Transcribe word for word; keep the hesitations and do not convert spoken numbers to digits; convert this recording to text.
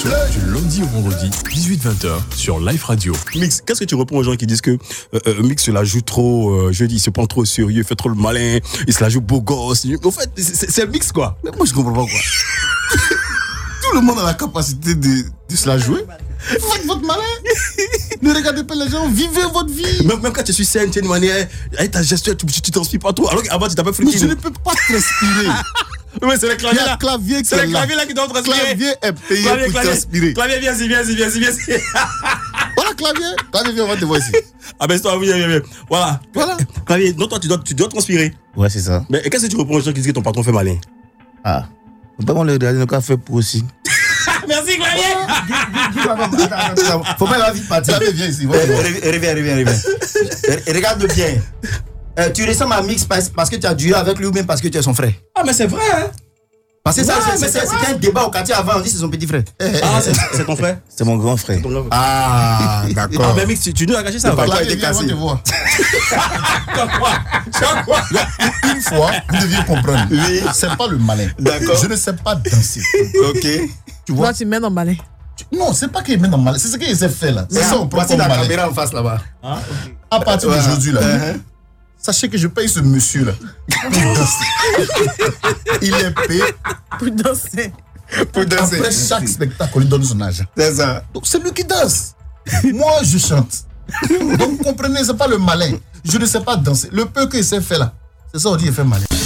Show, du lundi au vendredi, dix-huit vingt heures, sur Live Radio. Mix, qu'est-ce que tu réponds aux gens qui disent que euh, euh, Mix se la joue trop, euh, je dis, il se prend trop au sérieux, il fait trop le malin, il se la joue beau gosse. En fait, c'est, c'est Mix, quoi. Mais moi, je comprends pas, quoi. Tout le monde a la capacité de, de se la jouer. Faites votre malin. Ne regardez pas les gens, vivez votre vie. Même, même quand tu suis scène, tu as une manière, avec ta gestuelle, tu, tu transpires pas trop. Alors qu'avant, tu t'appelles Freaky. Mais je ne peux pas transpirer. Oui, c'est le clavier Il y a là. clavier qui C'est est le là. clavier là qui doit transpirer. Clavier est payé Clavier, pour clavier, transpirer. clavier, viens-y, viens-y, viens-y, viens-y. Voilà, clavier. Clavier, viens, on va te voir ici. Ah ben, c'est toi, viens, viens, viens. Voilà. Voilà. Clavier, non, toi, tu dois, tu dois transpirer. Ouais, c'est ça. Mais qu'est-ce que tu réponds aux gens qui disent que ton patron fait malin? Ah. Faut pas qu'on le regarde, le café pour aussi. Merci, clavier. Faut pas la vie partir. Clavier, viens ici. Reviens, reviens, reviens. Regarde bien. Euh, tu ressembles à Mix parce, parce que tu as duré avec lui ou même parce que tu es son frère? Ah, mais c'est vrai, hein? Parce que ça, Ouais, c'est, mais c'est, c'est c'était un débat au quartier avant, on dit que c'est son petit frère. Ah, c'est, c'est ton frère? C'est mon grand frère. Ton grand frère. Ah, Ah, d'accord. mais Mix, tu, tu nous as caché ça, va? Clavier, viens, on va te voir. Chaque fois. Une fois, vous deviez comprendre. Oui. C'est pas le malin. D'accord. Je ne sais pas danser. Ok. Tu vois? Toi, tu mets dans le malin. Non, c'est pas qu'il met dans le malin. C'est ce qu'il s'est fait là. C'est ça, on prend Voici comme la malin. caméra en face là-bas. À partir Voilà. d'aujourd'hui là, Uh-huh. sachez que je paye ce monsieur là. Il est payé Pour danser. Pour danser. après chaque spectacle, on lui donne son argent. C'est ça. Donc c'est lui qui danse. Moi, je chante. Donc comprenez, c'est pas le malin. Je ne sais pas danser. Le peu qu'il sait faire là, c'est ça on dit il fait malin.